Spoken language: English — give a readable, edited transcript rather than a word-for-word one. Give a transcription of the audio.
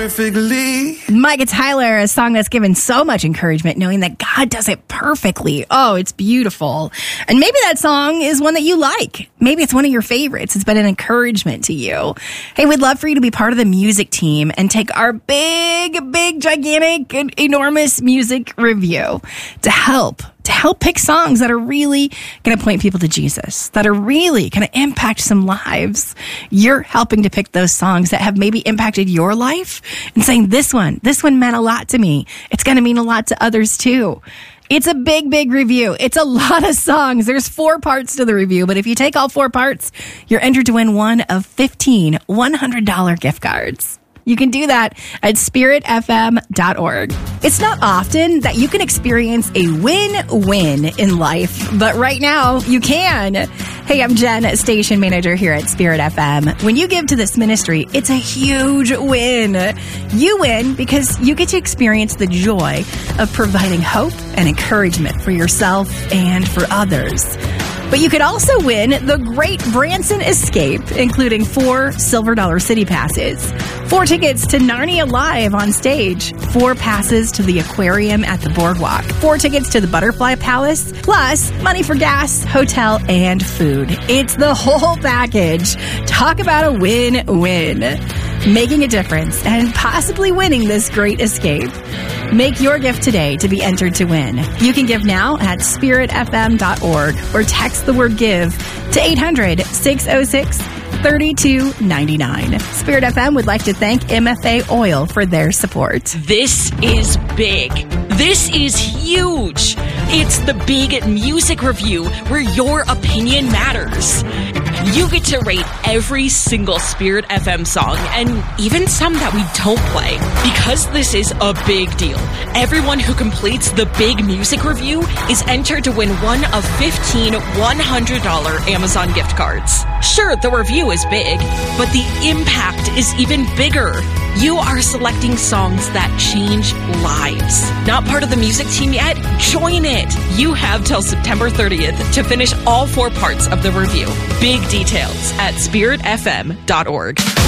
perfectly. Micah Tyler, a song that's given so much encouragement, knowing that God does it perfectly. Oh, it's beautiful. And maybe that song is one that you like. Maybe it's one of your favorites. It's been an encouragement to you. Hey, we'd love for you to be part of the music team and take our big, gigantic, and enormous music review to help pick songs that are really going to point people to Jesus, that are really going to impact some lives. You're helping to pick those songs that have maybe impacted your life and saying, this one meant a lot to me. It's going to mean a lot to others too. It's a big review. It's a lot of songs. There's 4 parts to the review, but if you take all 4 parts, you're entered to win one of 15 $100 gift cards. You can do that at spiritfm.org. It's not often that you can experience a win-win in life, but right now you can. Hey, I'm Jen, station manager here at Spirit FM. When you give to this ministry, it's a huge win. You win because you get to experience the joy of providing hope and encouragement for yourself and for others. But you could also win the Great Branson Escape, including 4 Silver Dollar City passes, 4 tickets to Narnia Live on stage, 4 passes to the aquarium at the boardwalk, 4 tickets to the Butterfly Palace, plus money for gas, hotel, and food. It's the whole package. Talk about a win-win. Making a difference and possibly winning this great escape. Make your gift today to be entered to win. You can give now at spiritfm.org or text the word GIVE to 800-606-3299. Spirit FM would like to thank MFA Oil for their support. This is big. This is huge. It's the big music review where your opinion matters. You get to rate every single Spirit FM song and even some that we don't play. Because this is a big deal, everyone who completes the big music review is entered to win one of 15 $100 Amazon gift cards. Sure, the review is big, but the impact is even bigger. You are selecting songs that change lives. Not part of the music team yet? Join it. You have till September 30th to finish all 4 parts of the review. Big details at spiritfm.org.